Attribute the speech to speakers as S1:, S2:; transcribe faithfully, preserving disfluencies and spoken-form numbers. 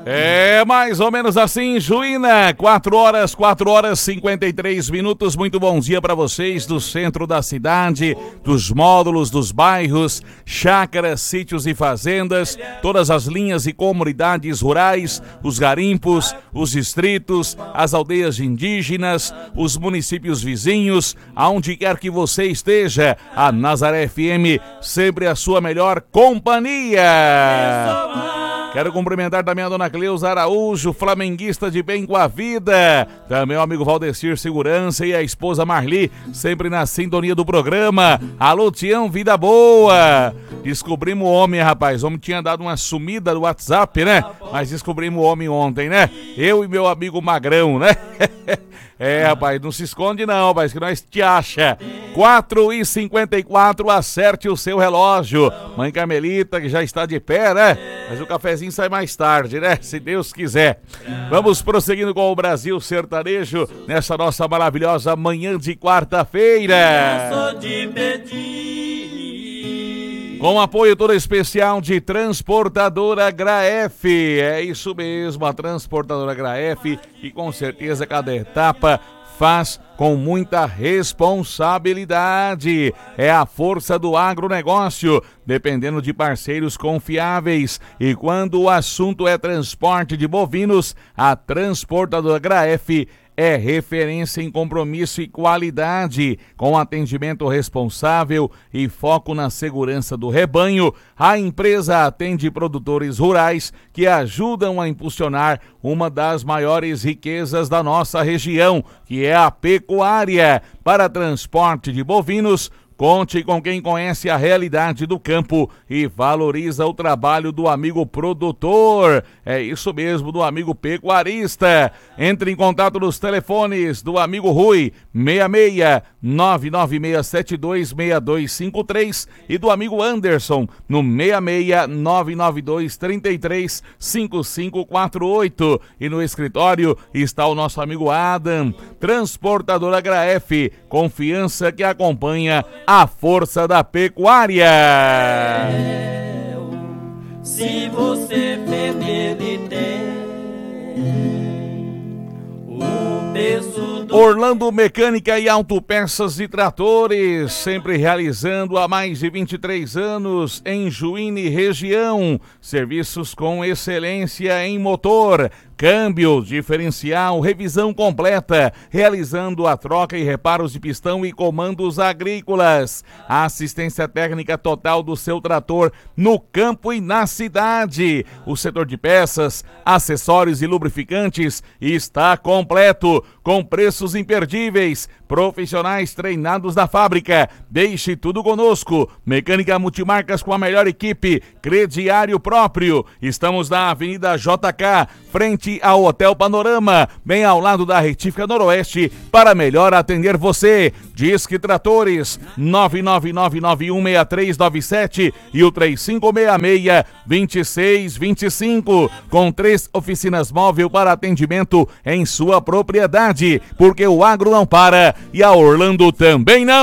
S1: É mais ou menos assim, Juína, quatro horas, quatro horas e cinquenta e três minutos. Muito bom dia para vocês do centro da cidade, dos módulos, dos bairros, chácaras, sítios e fazendas, todas as linhas e comunidades rurais, os garimpos, os distritos, as aldeias indígenas, os municípios vizinhos, aonde quer que você esteja, a Nazaré F M, sempre a sua melhor companhia. Quero cumprimentar também a dona Cleusa Araújo, flamenguista de bem com a vida. Também o amigo Valdecir Segurança e a esposa Marli, sempre na sintonia do programa. Alô, Tião, vida boa. Descobrimos o homem, rapaz. O homem tinha dado uma sumida no WhatsApp, né? Mas descobrimos o homem ontem, né? Eu e meu amigo Magrão, né? É, rapaz, não se esconde não, rapaz, que nós te acha. quatro e cinquenta e quatro, acerte o seu relógio. Mãe Carmelita, que já está de pé, né? Mas o cafezinho sai mais tarde, né? Se Deus quiser. Vamos prosseguindo com o Brasil Sertanejo nessa nossa maravilhosa manhã de quarta-feira. Com apoio todo especial de Transportadora Graef. É isso mesmo, a Transportadora Graef, que com certeza cada etapa faz com muita responsabilidade. É a força do agronegócio, dependendo de parceiros confiáveis. E quando o assunto é transporte de bovinos, a Transportadora Graef é referência em compromisso e qualidade, com atendimento responsável e foco na segurança do rebanho. A empresa atende produtores rurais que ajudam a impulsionar uma das maiores riquezas da nossa região, que é a pecuária. Para transporte de bovinos, conte com quem conhece a realidade do campo e valoriza o trabalho do amigo produtor. É isso mesmo, do amigo pecuarista. Entre em contato nos telefones do amigo Rui, seis seis nove nove seis sete dois seis dois cinco três, e do amigo Anderson no seis seis nove nove dois três três cinco cinco quatro oito. E no escritório está o nosso amigo Adam. Transportadora Graef, confiança que acompanha a força da pecuária.
S2: Se você perder de ter o peso do...
S1: Orlando Mecânica e Autopeças e Tratores, sempre realizando há mais de vinte e três anos em Juína e região. Serviços com excelência em motor, câmbio, diferencial, revisão completa, realizando a troca e reparos de pistão e comandos agrícolas. A assistência técnica total do seu trator no campo e na cidade. O setor de peças, acessórios e lubrificantes está completo, com preços imperdíveis, profissionais treinados da fábrica. Deixe tudo conosco. Mecânica Multimarcas com a melhor equipe, crediário próprio. Estamos na Avenida J K, frente ao Hotel Panorama, bem ao lado da Retífica Noroeste, para melhor atender você. Disque Tratores nove nove nove nove um seis três nove sete e o três cinco seis seis, dois seis dois cinco, com três oficinas móvel para atendimento em sua propriedade, porque o agro não para e a Orlando também não.